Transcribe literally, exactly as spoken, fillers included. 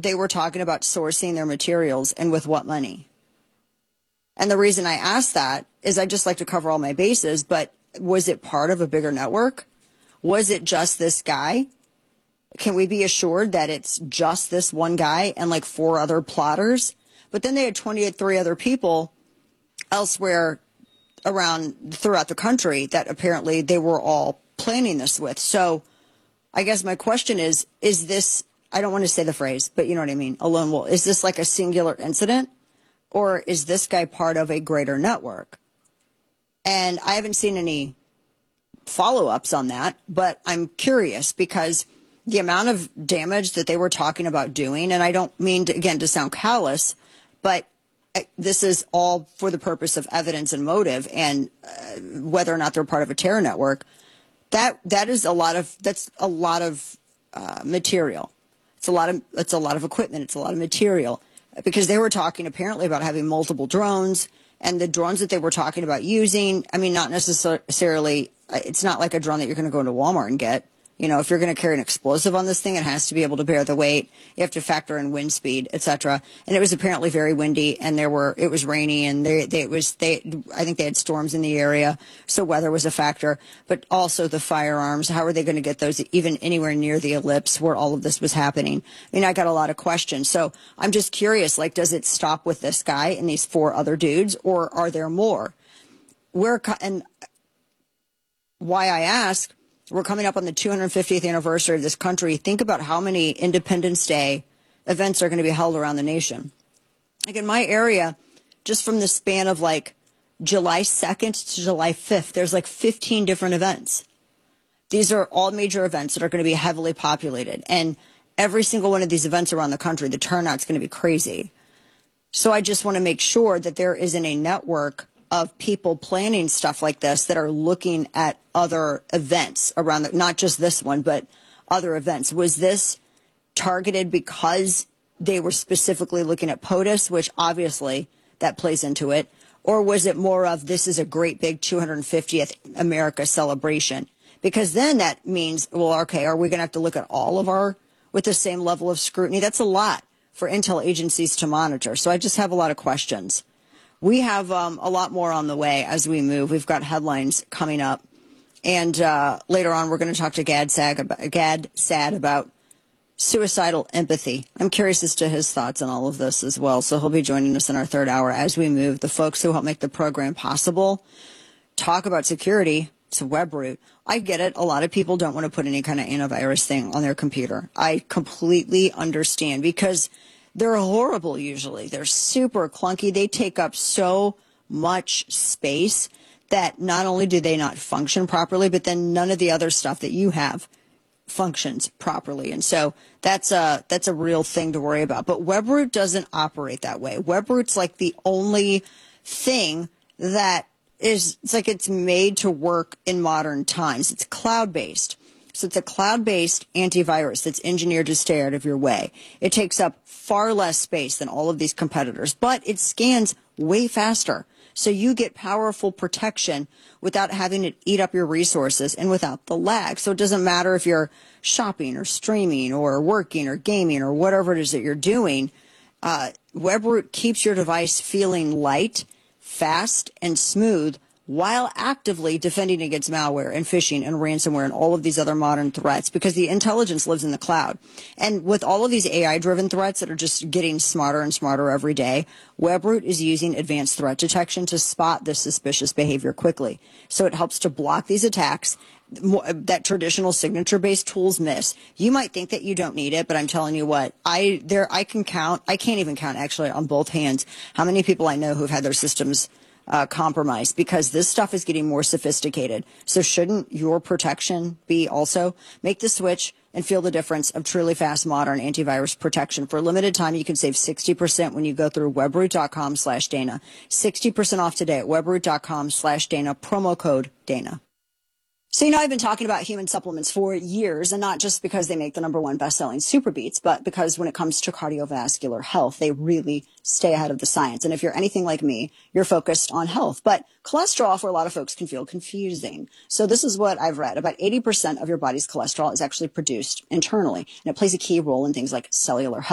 they were talking about sourcing their materials and with what money. And the reason I asked that is I just like to cover all my bases, but was it part of a bigger network? Was it just this guy? Can we be assured that it's just this one guy and like four other plotters? But then they had twenty-three other people elsewhere around throughout the country that apparently they were all planning this with. So I guess my question is, is this, I don't want to say the phrase, but you know what I mean, a lone wolf. Is this like a singular incident, or is this guy part of a greater network? And I haven't seen any follow-ups on that, but I'm curious because the amount of damage that they were talking about doing, and I don't mean, to, again, to sound callous, but this is all for the purpose of evidence and motive, and uh, whether or not they're part of a terror network. That that is a lot of that's a lot of uh, material. It's a lot of it's a lot of equipment. It's a lot of material, because they were talking apparently about having multiple drones, and the drones that they were talking about using. I mean, not necessarily. It's not like a drone that you're going to go into Walmart and get. You know, if you're going to carry an explosive on this thing, it has to be able to bear the weight. You have to factor in wind speed, et cetera. And it was apparently very windy, and there were it was rainy, and they, they it was they I think they had storms in the area, so weather was a factor. But also the firearms. How are they going to get those even anywhere near the ellipse where all of this was happening? I mean, I got a lot of questions. So I'm just curious. Like, does it stop with this guy and these four other dudes, or are there more? Where and why I ask. We're coming up on the two hundred fiftieth anniversary of this country. Think about how many Independence Day events are going to be held around the nation. Like in my area, just from the span of like July second to July fifth, there's like fifteen different events. These are all major events that are going to be heavily populated. And every single one of these events around the country, the turnout's going to be crazy. So I just want to make sure that there isn't a network of people planning stuff like this that are looking at other events around, the, not just this one, but other events. Was this targeted because they were specifically looking at POTUS, which obviously that plays into it? Or was it more of this is a great big two hundred fiftieth America celebration? Because then that means, well, okay, are we going to have to look at all of our with the same level of scrutiny? That's a lot for intel agencies to monitor. So I just have a lot of questions. We have um, a lot more on the way as we move. We've got headlines coming up. And uh, later on, we're going to talk to Gad, Sag about, Gad Sad about suicidal empathy. I'm curious as to his thoughts on all of this as well. So he'll be joining us in our third hour as we move. The folks who help make the program possible talk about security. It's Webroot. I get it. A lot of people don't want to put any kind of antivirus thing on their computer. I completely understand because they're horrible usually. They're super clunky. They take up so much space that not only do they not function properly, but then none of the other stuff that you have functions properly. And so that's a, that's a real thing to worry about. But Webroot doesn't operate that way. Webroot's like the only thing that is, it's like it's made to work in modern times. It's cloud-based. So it's a cloud-based antivirus that's engineered to stay out of your way. It takes up far less space than all of these competitors, but it scans way faster. So you get powerful protection without having it eat up your resources and without the lag. So it doesn't matter if you're shopping or streaming or working or gaming or whatever it is that you're doing. Uh, Webroot keeps your device feeling light, fast, and smooth while actively defending against malware and phishing and ransomware and all of these other modern threats, because the intelligence lives in the cloud. And with all of these A I-driven threats that are just getting smarter and smarter every day, Webroot is using advanced threat detection to spot this suspicious behavior quickly. So it helps to block these attacks that traditional signature-based tools miss. You might think that you don't need it, but I'm telling you what, I there I can count, I can't even count actually on both hands how many people I know who've had their systems Uh, compromised, because this stuff is getting more sophisticated. So shouldn't your protection be also? Make the switch and feel the difference of truly fast, modern antivirus protection. For a limited time, you can save sixty percent when you go through webroot.com slash Dana. sixty percent off today at webroot.com slash Dana, promo code Dana. So, you know, I've been talking about human supplements for years, and not just because they make the number one best-selling Super Beats, but because when it comes to cardiovascular health, they really stay ahead of the science. And if you're anything like me, you're focused on health. But cholesterol, for a lot of folks, can feel confusing. So this is what I've read. About eighty percent of your body's cholesterol is actually produced internally, and it plays a key role in things like cellular health.